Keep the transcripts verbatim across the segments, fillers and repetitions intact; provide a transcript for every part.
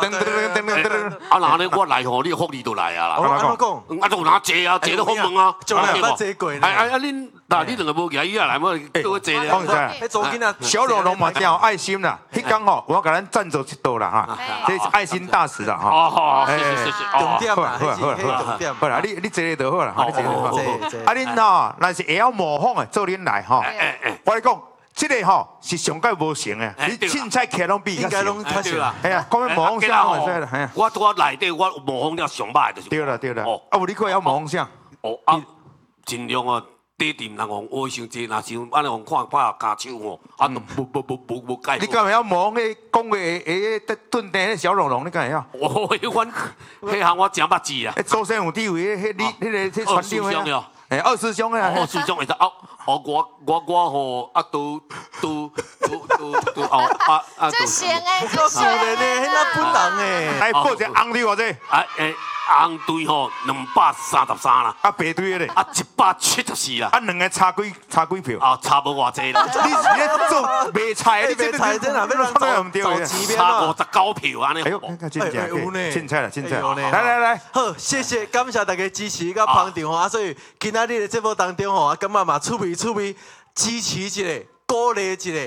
噔噔噔噔噔噔。 啊，然后呢，我来吼，你福利就来啊啦。 我安怎讲？ 啊，就拿坐啊，坐到好问啊。 从来捌坐过呢。 哎哎啊，恁嗱，你两个无举伊啊来，我都会坐咧。 放下， 迄左囡仔小龙龙嘛真有爱心啦。迄天吼，我甲咱赞助一道啦哈，这是爱心大使啦哈。 哦好，谢谢谢谢。 重点啊， 好啦好啦好啦重点。 好啦，你你坐咧就好啦，你坐咧就好。 坐啊，恁吼，若是会晓模仿的，做恁来吼。 哎哎， 我跟你讲，这个吼是上届无成的，你凊彩起来拢比较成。 应该拢较是啦。 哎呀，讲要模仿啥吼，对啦，哎呀。 我我内底我模仿了上歹就是。 对啦对啦。 哦， 啊，有你可晓模仿啥？ 哦啊，尽量哦。地点人讲话伤济，若像安尼讲看拍加手吼，啊，无无无无无解。 你敢会晓模仿迄讲话诶诶顿地迄小龙龙？你敢会晓？ 哦，迄款迄项我真捌字啊。 迄周身有地位，迄你迄个迄传承诶。诶，二师兄啊， 二师兄会得哦，哦我我我吼啊都都都都都哦啊啊。 这行诶， 这行诶，迄那本人诶。 来报一个红队或者？ 啊诶。红队吼两百三十三啦， 啊白队咧， 啊一百七十四啦， 啊两个差几差几票？ 啊差无偌济啦。 你是咧做卖菜，你卖菜真哪要人找找钱差五十九票安尼。 哎呦，真正有呢， 凊彩啦，凊彩。 来来来， 好，谢谢，感谢大家支持甲捧场吼啊！所以今仔日的节目当中吼，啊，感觉嘛趣味趣味，支持一下，鼓励一下。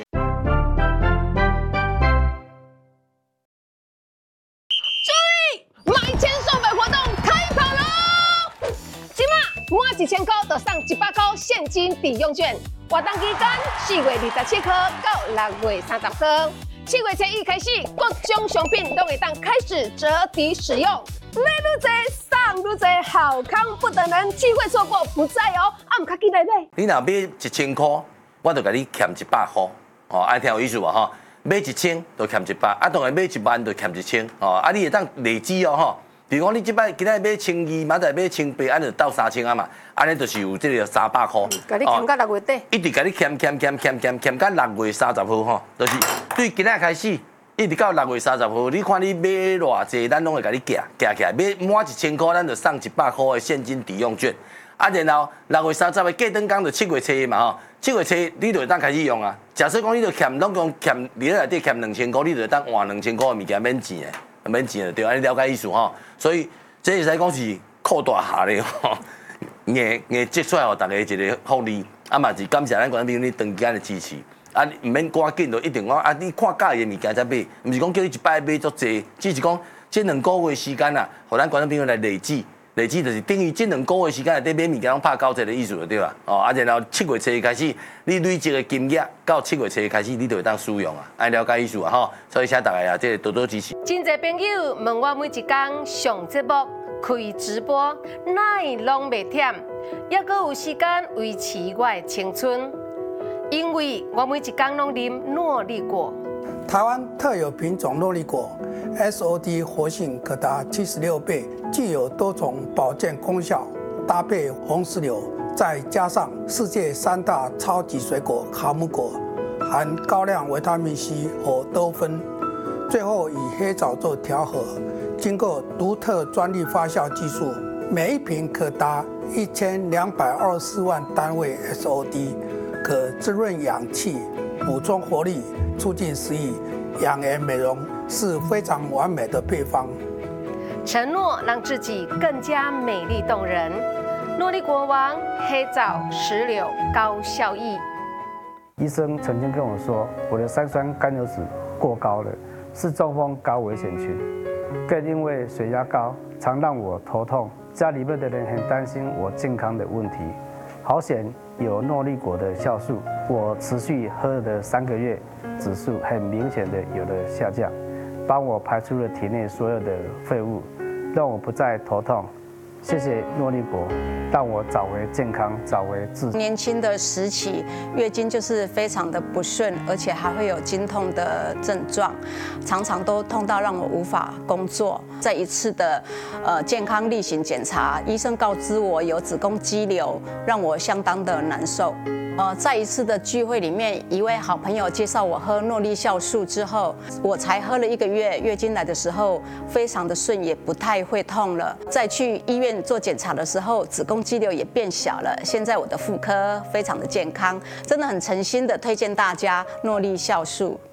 买千送百活动开跑喽！今嘛满一千块就送一百块现金抵用券，活动期间四月二十七号到六月三十号，七月初一开始，各种商品都会当开始折抵使用。买愈多送愈多，好康不等人，机会错过不再哦！啊，唔卡记来买。 你若买一千块，我就甲你欠一百块，哦，爱听有意思无吼？买一千就欠一百，啊，当然买一万就欠一千，哦，啊，你会当累积哦，吼。比如讲，你即摆今仔买千二，明仔买千八，安就到三千啊嘛，安尼就是有这个三百块。 甲你欠到六月底。 一直甲你欠欠欠欠欠欠到六月三十号吼，就是对今仔开始，一直到六月三十号，你看你买偌济，咱拢会甲你夹夹起来，买满一千块，咱就送一百块的现金抵用券。啊，然后六月三十的过灯工就七月初嘛吼，七月初你就会当开始用啊。假设讲你就欠，拢讲欠，你内底欠两千块，你就会当换两千块的物件免钱的，免钱的对，安尼了解意思吼。所以这会使讲是扩大下咧吼，硬硬积出来，互大家一个福利。啊嘛是感谢咱观众朋友你长间的支持。啊，唔免赶紧就一定讲啊，你看介意的物件才买，唔是讲叫你一摆买足济，只是讲这两个月时间啊，互咱观众朋友来累积。累积就是等于这两个月时间内底买物件拢拍九折的意思就对啦。哦，啊，然后七月初开始，你累积的金额到七月初开始，你就会当使用啊，爱了解意思啊吼。所以请大家啊，即多多支持。 真侪朋友问我每一天上节目、开直播，哪拢袂忝，抑阁有时间维持我的青春，因为我每一天拢啉诺丽果。 台湾特有品种诺丽果 ，S O D 活性可达七十六倍，具有多种保健功效。搭配红石榴，再加上世界三大超级水果哈姆果，含高量维他命 C 和多酚，最后以黑枣做调和，经过独特专利发酵技术，每一瓶可达一千两百二十四万单位 S O D， 可滋润氧气，补充活力。促进食欲、养颜美容是非常完美的配方。 承诺让自己更加美丽动人。诺丽国王黑枣石榴高效益。 医生曾经跟我说，我的三酸甘油酯过高了，是中风高危险群。更因为血压高，常让我头痛。家里面的人很担心我健康的问题。好险有诺丽果的酵素，我持续喝了三个月。指数很明显的有了下降，帮我排出了体内所有的废物，让我不再头痛。谢谢诺丽果，让我找回健康，找回自信。 年轻的时期，月经就是非常的不顺，而且还会有经痛的症状，常常都痛到让我无法工作。在一次的呃健康例行检查，医生告知我有子宫肌瘤，让我相当的难受。呃，在一次的聚会里面，一位好朋友介绍我喝诺丽酵素之后，我才喝了一个月，月经来的时候非常的顺，也不太会痛了。再去医院做检查的时候，子宫肌瘤也变小了。现在我的妇科非常的健康，真的很诚心的推荐大家诺丽酵素。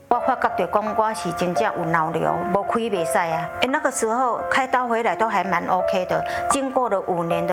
我发觉到讲我是真正有脑瘤，无开袂使啊。哎，那个时候开刀回来都还蛮 OK 的，经过了五年的。